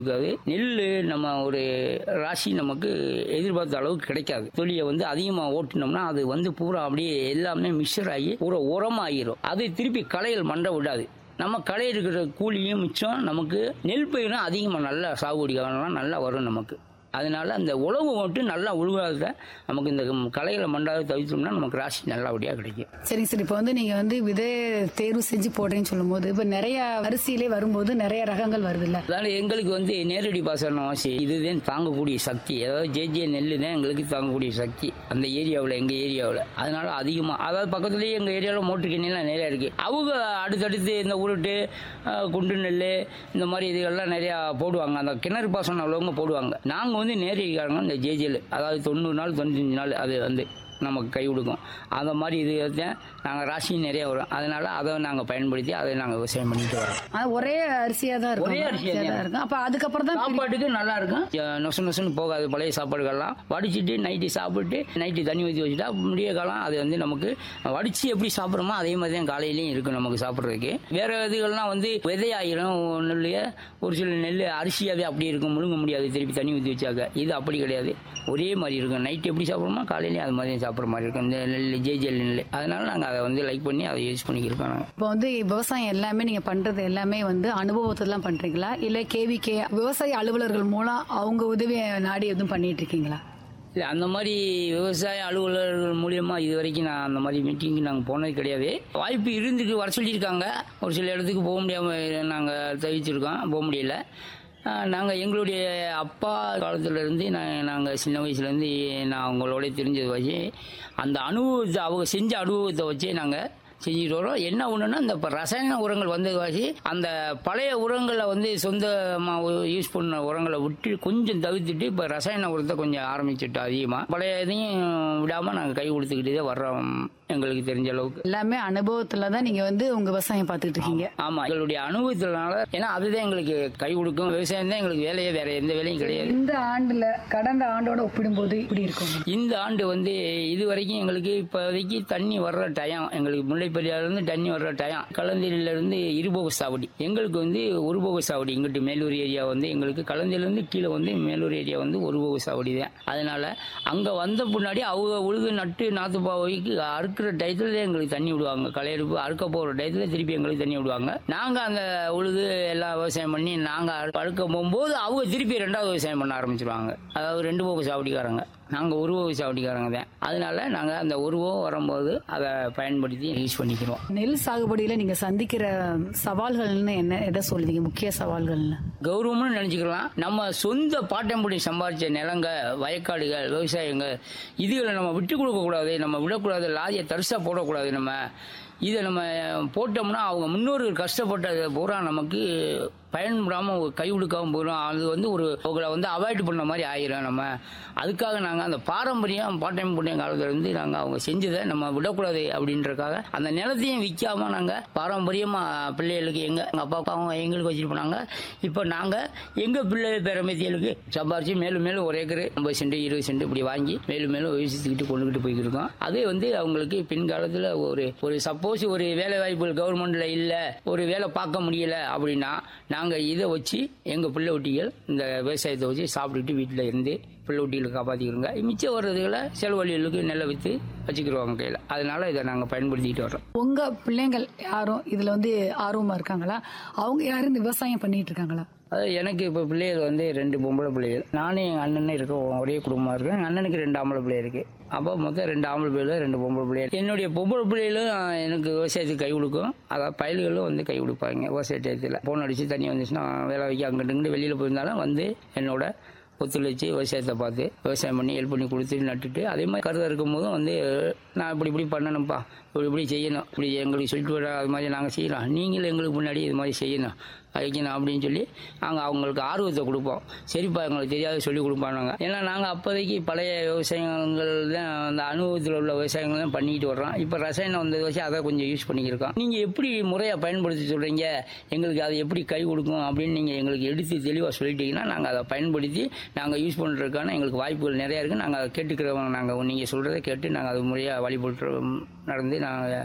நெல் நம்ம ஒரு ராசி நமக்கு எதிர்பார்த்த அளவுக்கு கிடைக்காது. தொழிலை வந்து அதிகமாக ஓட்டினோம்னா அது வந்து பூரா அப்படியே எல்லாமே மிக்சர் ஆகி பூரா உரமாகிரும். அது திருப்பி களைகள் மண்டை விடாது. நம்ம களை இருக்கிற கூலியும் மிச்சம். நமக்கு நெல் பயிரும் அதிகமாக நல்லா சாகுபடி காரணம் நல்லா வரும் நமக்கு. அதனால அந்த உழவு மட்டும் நல்லா உழுவாத நமக்கு இந்த களைகளை மண்டாவது தவிர்த்தோம்னா நமக்கு ராசி நல்லபடியாக கிடைக்கும். சரிங்க சார். இப்போ வந்து நீங்க வந்து விதை தேர்வு செஞ்சு போடுறேன்னு சொல்லும் போது இப்போ நிறைய அரிசியிலே வரும்போது நிறைய ரகங்கள் வருது இல்ல? அதனால எங்களுக்கு வந்து நேரடி பாசனம் வாசி இதுதான் தாங்கக்கூடிய சக்தி. அதாவது ஜே நெல் தான் எங்களுக்கு தாங்கக்கூடிய சக்தி அந்த ஏரியாவில், எங்க ஏரியாவில். அதனால அதிகமாக அதாவது பக்கத்துலேயே எங்கள் ஏரியாவில் மோட்டர் கிண்ணெல்லாம் நிறையா இருக்கு. அவங்க அடுத்தடுத்து இந்த உருட்டு குண்டு நெல் இந்த மாதிரி இதுகள்லாம் நிறையா போடுவாங்க. அந்த கிணறு பாசனம் உள்ளவங்க போடுவாங்க. நாங்கள் வந்து நேரடிக்காரங்க இந்த ஜேஜேல் அதாவது 90 நாள் 95 நாள் அது வந்து நமக்கு கை கொடுக்கும். அந்த மாதிரி இது தான் நாங்கள் ராசி நிறைய வரும். அதனால அதை நாங்கள் பயன்படுத்தி அதை நாங்கள் விவசாயம் பண்ணிட்டு வரோம். ஒரே அரிசியாக தான் இருக்கும். ஒரே அரிசியாக தான் இருக்கும். அப்போ அதுக்கப்புறம் தான் சாப்பாட்டுக்கு நல்லா இருக்கும். நொசன்னு போகாது பழைய சாப்பாடுகள்லாம். வடிச்சிட்டு நைட்டு சாப்பிட்டு நைட்டு தண்ணி ஊற்றி வச்சுட்டா முடிய காலம் அது வந்து நமக்கு வடித்து எப்படி சாப்பிட்றோமோ அதே மாதிரி தான் காலையிலையும் இருக்கும் நமக்கு சாப்பிட்றதுக்கு. வேற இதுகள்லாம் வந்து விதையாயிரும் நெல்லையே. ஒரு சில நெல் அரிசியாகவே அப்படி இருக்கும், முழுங்க முடியாது திருப்பி தண்ணி ஊற்றி வச்சாக்க. இது அப்படி கிடையாது, ஒரே மாதிரி இருக்கும். நைட்டு எப்படி சாப்பிட்றோமோ காலையிலேயும் அது மாதிரி சாப்பிட்ற மாதிரி இருக்கும் இந்த நெல் ஜேஜேல் நெல். அதனால நாங்கள் அதை வந்து லைக் பண்ணி அதை யூஸ் பண்ணிக்கிருக்கோம். இப்போ வந்து விவசாயம் எல்லாமே நீங்கள் பண்ணுறது எல்லாமே வந்து அனுபவத்தில் பண்ணுறீங்களா இல்லை கேவிகே விவசாய அலுவலர்கள் மூலம் அவங்க உதவியை நாடி எதுவும் பண்ணிட்டு இருக்கீங்களா? இல்லை, அந்த மாதிரி விவசாய அலுவலர்கள் மூலியமாக இது வரைக்கும் நான் அந்த மாதிரி மீட்டிங்கு நாங்கள் போனது கிடையாது. வாய்ப்பு இருந்துக்கு வர சொல்லியிருக்காங்க. ஒரு சில இடத்துக்கு போக முடியாமல் நாங்கள் தவிச்சிருக்கோம், போக முடியல. நாங்கள் எங்களுடைய அப்பா காலத்துலேருந்து நாங்கள் சின்ன வயசுலேருந்து நான் அவங்களோட தெரிஞ்சதை வச்சு அந்த அனுபவத்தை அவங்க செஞ்ச அனுபவத்தை வச்சே நாங்கள் செஞ்சுட்டு வரோம். என்ன ஒன்றுன்னா இந்த இப்போ ரசாயன உரங்கள் வந்தது வாசி அந்த பழைய உரங்களை வந்து சொந்தமாக யூஸ் பண்ண உரங்களை விட்டு கொஞ்சம் தவிர்த்துட்டு இப்போ ரசாயன உரத்தை கொஞ்சம் ஆரம்பிச்சுட்டோம். அதிகமாக பழைய இதையும் விடாமல் நாங்கள் கை கொடுத்துக்கிட்டே வர்றோம். எங்களுக்கு தெரிஞ்ச அளவுக்கு எல்லாமே அனுபவத்துல தான் நீங்க வந்து உங்க விவசாயம் பார்த்துட்டு இருக்கீங்க. ஆமா, எங்களுடைய அனுபவத்தினால. ஏன்னா அதுதான் எங்களுக்கு கை கொடுக்கும். விவசாயம் தான் எங்களுக்கு வேலையே, வேற எந்த வேலையும் கிடையாது. இந்த ஆண்டுல கடந்த ஆண்டோட ஒப்பிடும்போது இப்படி இருக்கும். இந்த ஆண்டு வந்து இது வரைக்கும் எங்களுக்கு இப்போதைக்கு தண்ணி வர்ற டயம், எங்களுக்கு முல்லைப்பெரியாறுல இருந்து தண்ணி வர்ற டயம். கலந்தீரில இருந்து இருபோக சாவடி, எங்களுக்கு வந்து ஒருபோக சாவடி. இங்கிட்டு மேலூர் ஏரியா வந்து எங்களுக்கு கலந்தீரில இருந்து கீழே வந்து மேலூர் ஏரியா வந்து ஒருபோக சாவடி தான். அதனால அங்க வந்த பின்னாடி அவங்க உழுது நட்டு நாத்து பாவைக்கு அறுக்கிற டயத்துல எங்களுக்கு தண்ணி விடுவாங்க. களையெடுப்பு அறுக்க போற டயத்துல திருப்பி எங்களுக்கு தண்ணி விடுவாங்க. நாங்க அந்த உழுது எல்லாம் விவசாயம் பண்ணி நாங்க அறுக்க போகும்போது அவங்க திருப்பி 2வது விவசாயம் பண்ண ஆரம்பிச்சிருவாங்க. அதாவது 2 போக சாவடிக்காரங்க, நாங்கள் உருவ சாவடிக்காரங்க தான். அதனால நாங்கள் அந்த உருவம் வரும்போது அதை பயன்படுத்தி யூஸ் பண்ணிக்கிறோம். நெல் சாகுபடியில் நீங்கள் சந்திக்கிற சவால்கள்னு என்ன, எதை சொல்லுவீங்க முக்கிய சவால்கள்னு? கௌரவம்னு நினச்சிக்கலாம். நம்ம சொந்த பாட்டம்படி சம்பாதிச்ச நிலங்க, வயக்காடுகள், விவசாயங்கள் இதுகளை நம்ம விட்டு கொடுக்கக்கூடாது. நம்ம விடக்கூடாது, லாரியை தரிசாக போடக்கூடாது. நம்ம இதை நம்ம போட்டோம்னா அவங்க முன்னோர்கள் கஷ்டப்பட்டதை பூரா நமக்கு பயன்படாமல் கை கொடுக்காம போயிடும். அது வந்து ஒரு அவங்களை வந்து அவாய்ட் பண்ண மாதிரி ஆயிரும். நம்ம அதுக்காக நாங்கள் அந்த பாரம்பரியம் பாட்டம் புண்ணிய காலத்துலேருந்து நாங்கள் அவங்க செஞ்சதை நம்ம விடக்கூடாது அப்படின்றக்காக அந்த நிலத்தையும் விற்காம நாங்கள் பாரம்பரியமாக பிள்ளைகளுக்கு எங்கள் அப்பா அவங்க எங்களுக்கு வச்சுட்டு போனாங்க. இப்போ நாங்கள் எங்கள் பிள்ளை பேரம்பேத்திகளுக்கு சம்பாரிச்சு மேலும் மேலும் 1 ஏக்கர் 50 சென்ட் 20 சென்ட் இப்படி வாங்கி மேலும் மேலும் விவசாயத்துக்கிட்டு கொண்டுகிட்டு போய்க்கிருக்கோம். அதே வந்து அவங்களுக்கு பின்காலத்தில் ஒரு சப்போஸ் ஒரு வேலை வாய்ப்புகள் கவர்மெண்ட்ல இல்லை, ஒரு வேலை பார்க்க முடியல அப்படின்னா நாங்கள் இதை வச்சு எங்கள் பிள்ளை ஒட்டிகள் இந்த விவசாயத்தை வச்சு சாப்பிட்டுட்டு வீட்டில் இருந்து பிள்ளை ஒட்டிகளை காப்பாற்றிக்கிறோங்க. மிச்சம் வர்றதுகளை செலவழிகளுக்கு நெல்லை விற்று வச்சுக்கிடுவாங்க கையில். அதனால இதை நாங்கள் பயன்படுத்திக்கிட்டு வர்றோம். உங்கள் பிள்ளைங்கள் யாரும் இதில் வந்து ஆர்வமாக இருக்காங்களா? அவங்க யாரும் இந்த விவசாயம் பண்ணிட்டு இருக்காங்களா? அது எனக்கு இப்போ பிள்ளைகள் வந்து 2 பொம்பளை பிள்ளைகள். நானும் எங்கள் அண்ணனும் இருக்கோம், ஒரே குடும்பமாக இருக்கேன். எங்கள் அண்ணனுக்கு 2 ஆம்பளை பிள்ளை இருக்குது. அப்போ மொத்தம் 2 ஆம்பளை பிள்ளைகள் 2 பொம்பளை பிள்ளைகள். என்னுடைய பொம்பளை பிள்ளைகளும் எனக்கு விவசாயத்துக்கு கை கொடுக்கும். அதாவது பயல்களும் வந்து கை கொடுப்பாங்க விவசாயத்தில். ஃபோன் அடித்து தண்ணி வந்துச்சுன்னா வேலை வைக்க அங்கிட்டு வெளியில் போயிருந்தாலும் வந்து என்னோட ஒத்துழைச்சி விவசாயத்தை பார்த்து விவசாயம் பண்ணி ஹெல்ப் பண்ணி கொடுத்துட்டு நட்டுட்டு அதே மாதிரி கருதாக இருக்கும் போதும் வந்து நான் இப்படி பண்ணணும்ப்பா, இப்படி செய்யணும், இப்படி எங்களுக்கு சொல்லிட்டு வர அது மாதிரி நாங்கள் செய்யலாம், நீங்களும் எங்களுக்கு முன்னாடி இது மாதிரி செய்யணும் வைக்கணும் அப்படின்னு சொல்லி நாங்கள் அவங்களுக்கு ஆர்வத்தை கொடுப்போம். சரிப்பா எங்களுக்கு தெரியாத சொல்லி கொடுப்பாங்க. ஏன்னா நாங்கள் அப்போதைக்கு பழைய விவசாயங்கள் தான் அந்த அனுபவத்தில் உள்ள விவசாயங்கள் தான் பண்ணிக்கிட்டு வர்றோம். இப்போ ரசாயனம் வந்தது வச்சு அதை கொஞ்சம் யூஸ் பண்ணிக்கிருக்கோம். நீங்கள் எப்படி முறையாக பயன்படுத்தி சொல்கிறீங்க, எங்களுக்கு அதை எப்படி கை கொடுக்கும் அப்படின்னு நீங்கள் எங்களுக்கு எடுத்து தெளிவாக சொல்லிட்டீங்கன்னா நாங்கள் அதை பயன்படுத்தி நாங்கள் யூஸ் பண்ணுறதுக்கான எங்களுக்கு வாய்ப்புகள் நிறையா இருக்குது. நாங்கள் அதை கேட்டுக்கிறவங்க, நாங்கள் நீங்கள் சொல்கிறத கேட்டு நாங்கள் அது முறையாக வழிபட்டு நடந்து நாங்கள்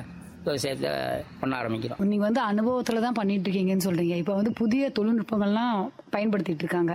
விவசாயத்தை பண்ண ஆரம்பிக்கிறோம். நீங்க வந்து அனுபவத்துல தான் பண்ணிட்டு இருக்கீங்கன்னு சொல்றீங்க. இப்ப வந்து புதிய தொழில்நுட்பங்கள்லாம் பயன்படுத்திட்டு இருக்காங்க.